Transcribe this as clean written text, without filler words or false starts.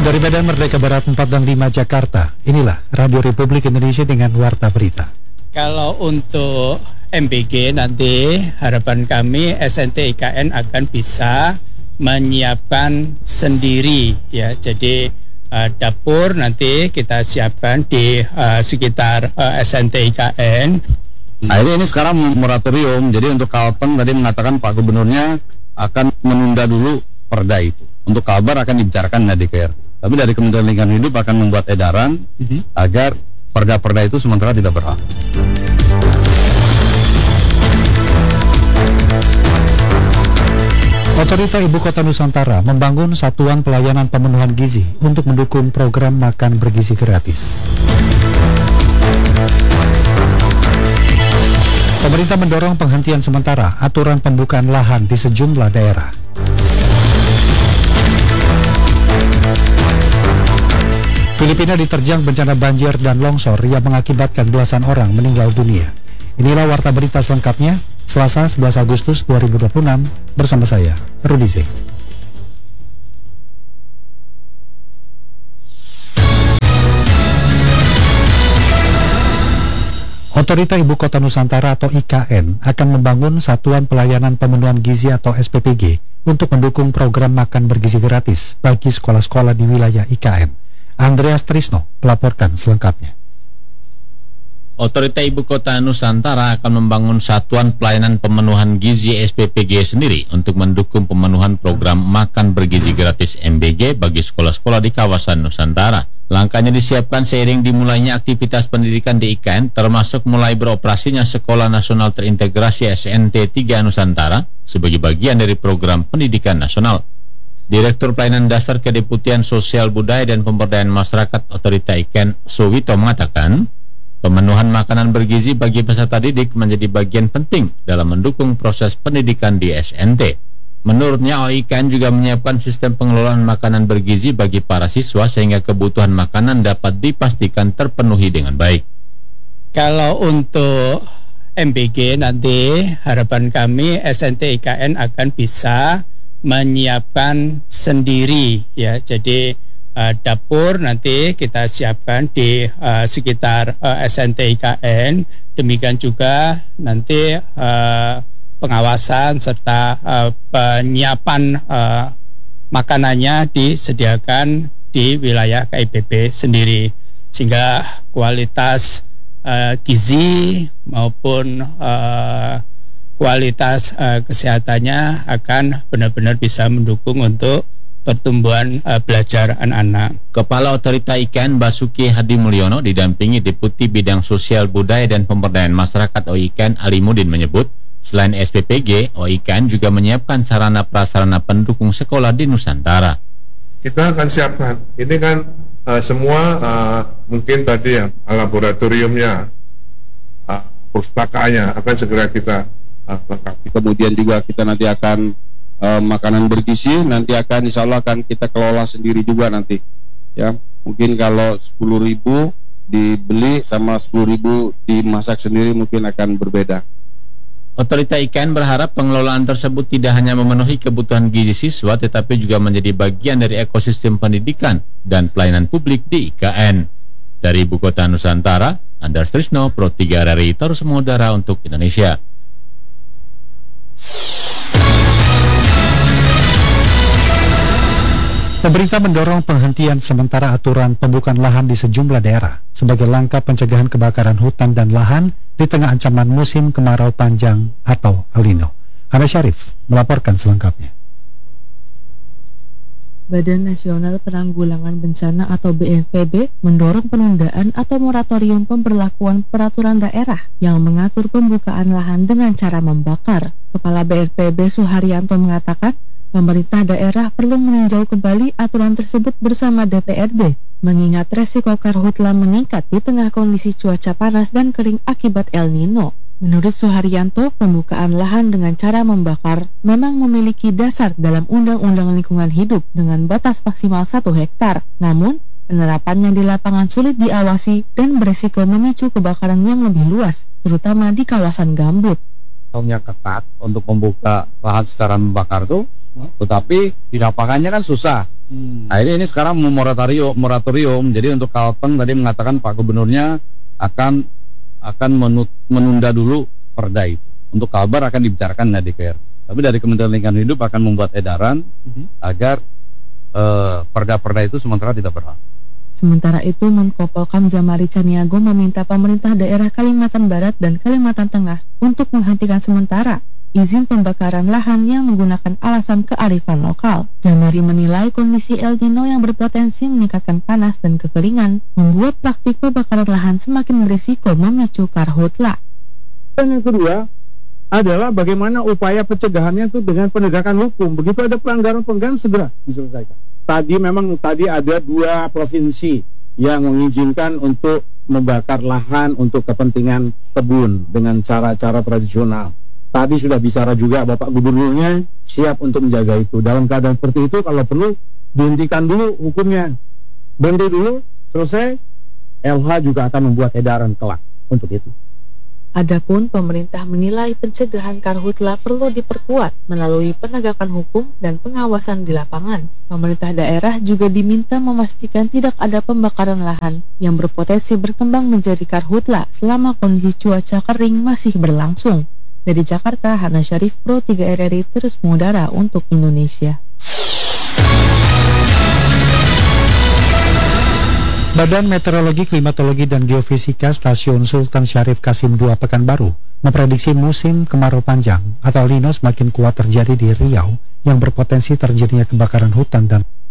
Dari Medan Merdeka Barat 4 dan 5 Jakarta, inilah Radio Republik Indonesia dengan Warta Berita. Kalau untuk MBG nanti harapan kami SNT IKN akan bisa menyiapkan sendiri ya. Jadi dapur nanti kita siapkan di sekitar SNT IKN. Akhirnya ini sekarang moratorium. Jadi untuk Kalteng tadi mengatakan Pak Gubernurnya akan menunda dulu perda itu. Untuk Kalbar akan dibicarakan di DKR. Tapi dari Kementerian Lingkungan Hidup akan membuat edaran agar perda-perda itu sementara tidak berlaku. Otorita Ibu Kota Nusantara membangun satuan pelayanan pemenuhan gizi untuk mendukung program makan bergizi gratis. Pemerintah mendorong penghentian sementara aturan pembukaan lahan di sejumlah daerah. Filipina diterjang bencana banjir dan longsor yang mengakibatkan belasan orang meninggal dunia. Inilah Warta Berita selengkapnya, Selasa 11 Agustus 2026, bersama saya, Rudi Z. Otorita Ibu Kota Nusantara atau IKN akan membangun Satuan Pelayanan Pemenuhan Gizi atau SPPG untuk mendukung program makan bergizi gratis bagi sekolah-sekolah di wilayah IKN. Andreas Trisno melaporkan selengkapnya. Otorita Ibu Kota Nusantara akan membangun Satuan Pelayanan Pemenuhan Gizi SPPG sendiri untuk mendukung pemenuhan program makan bergizi gratis MBG bagi sekolah-sekolah di kawasan Nusantara. Langkahnya disiapkan seiring dimulainya aktivitas pendidikan di IKN, termasuk mulai beroperasinya Sekolah Nasional Terintegrasi SNT 3 Nusantara sebagai bagian dari program pendidikan nasional. Direktur Pelayanan Dasar Kedeputian Sosial Budaya dan Pemberdayaan Masyarakat Otorita IKN Suwito mengatakan, pemenuhan makanan bergizi bagi peserta didik menjadi bagian penting dalam mendukung proses pendidikan di SNT. Menurutnya, OIKN juga menyiapkan sistem pengelolaan makanan bergizi bagi para siswa sehingga kebutuhan makanan dapat dipastikan terpenuhi dengan baik. Kalau untuk MBG nanti harapan kami SNT IKN akan bisa menyiapkan sendiri ya. Jadi dapur nanti kita siapkan di sekitar SNT IKN. Demikian juga nanti pengawasan serta penyiapan makanannya disediakan di wilayah KIPP sendiri, sehingga kualitas gizi maupun kualitas kesehatannya akan benar-benar bisa mendukung untuk pertumbuhan belajar anak-anak. Kepala Otorita IKN Basuki Hadi Mulyono didampingi Deputi Bidang Sosial Budaya dan Pemberdayaan Masyarakat OIKN Alimudin menyebut, selain SPPG, OIKN juga menyiapkan sarana prasarana pendukung sekolah di Nusantara. Kita akan siapkan, ini kan semua mungkin tadi yang laboratoriumnya, pustakaannya akan segera kita lengkapi. Kemudian juga kita nanti akan makanan bergizi nanti akan insya Allah akan kita kelola sendiri juga nanti ya. Mungkin kalau 10.000 dibeli sama 10.000 dimasak sendiri mungkin akan berbeda. Otorita IKN berharap pengelolaan tersebut tidak hanya memenuhi kebutuhan gizi siswa tetapi juga menjadi bagian dari ekosistem pendidikan dan pelayanan publik di IKN. Dari Ibu Kota Nusantara, Andreas Trisno, Pro 3 RRI Terus Mengudara untuk Indonesia. Pemerintah mendorong penghentian sementara aturan pembukaan lahan di sejumlah daerah sebagai langkah pencegahan kebakaran hutan dan lahan di tengah ancaman musim kemarau panjang atau El Nino. Hana Syarif melaporkan selengkapnya. Badan Nasional Penanggulangan Bencana atau BNPB mendorong penundaan atau moratorium pemberlakuan peraturan daerah yang mengatur pembukaan lahan dengan cara membakar. Kepala BNPB Suharyanto mengatakan, pemerintah daerah perlu meninjau kembali aturan tersebut bersama DPRD, mengingat resiko karhutla meningkat di tengah kondisi cuaca panas dan kering akibat El Nino. Menurut Suharyanto, pembukaan lahan dengan cara membakar memang memiliki dasar dalam Undang-Undang Lingkungan Hidup dengan batas maksimal 1 hektar. Namun, penerapannya di lapangan sulit diawasi dan beresiko memicu kebakaran yang lebih luas, terutama di kawasan gambut. Yang ketat untuk membuka lahan secara membakar tuh, tetapi di lapangannya kan susah. Nah ini sekarang moratorium. Jadi untuk Kalteng tadi mengatakan Pak Gubernurnya akan menunda dulu perda itu. Untuk Kalbar akan dibicarakan di DPR. Tapi dari Kementerian Lingkungan Hidup akan membuat edaran agar perda-perda itu sementara tidak berlaku. Sementara itu, Menko Polkam Jamari Caniago meminta pemerintah daerah Kalimantan Barat dan Kalimantan Tengah untuk menghentikan sementara izin pembakaran lahan yang menggunakan alasan kearifan lokal. Jamari menilai kondisi El Nino yang berpotensi meningkatkan panas dan kekeringan membuat praktik pembakaran lahan semakin berisiko memicu karhutla. Dan yang kedua adalah bagaimana upaya pencegahannya itu dengan penegakan hukum. Begitu ada pelanggaran segera diselesaikan. Tadi ada 2 provinsi yang mengizinkan untuk membakar lahan untuk kepentingan kebun dengan cara-cara tradisional. Tadi sudah bicara juga Bapak Gubernurnya siap untuk menjaga itu. Dalam keadaan seperti itu kalau perlu dihentikan dulu hukumnya. Berhenti dulu, selesai. LH juga akan membuat edaran kelak untuk itu. Adapun pemerintah menilai pencegahan karhutla perlu diperkuat melalui penegakan hukum dan pengawasan di lapangan. Pemerintah daerah juga diminta memastikan tidak ada pembakaran lahan yang berpotensi berkembang menjadi karhutla selama kondisi cuaca kering masih berlangsung. Dari Jakarta, Hana Syarif, Pro 3 RRI terus mengudara untuk Indonesia. Badan Meteorologi, Klimatologi, dan Geofisika Stasiun Sultan Syarif Kasim II Pekanbaru memprediksi musim kemarau panjang atau El Nino semakin kuat terjadi di Riau yang berpotensi terjadinya kebakaran hutan dan